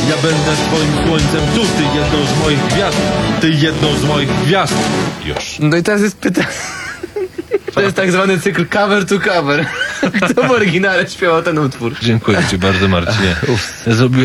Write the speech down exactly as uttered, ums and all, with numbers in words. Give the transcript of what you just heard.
Ja będę twoim słońcem, tu ty jedną z moich gwiazd, ty jedną z moich gwiazd. Już. No i teraz jest pytanie. To jest tak zwany cykl cover to cover. Kto w oryginale śpiewał ten utwór? Dziękuję ci bardzo, Marcinie. Zrobiłeś